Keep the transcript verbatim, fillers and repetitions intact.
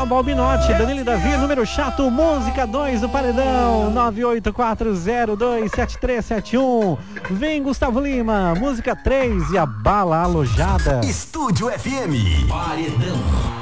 Balbinotti, Danilo e Davi, número chato, música dois do Paredão, nove oito quatro zero dois sete três sete um. Vem Gustavo Lima, música três e a bala alojada. Estúdio F M. Paredão.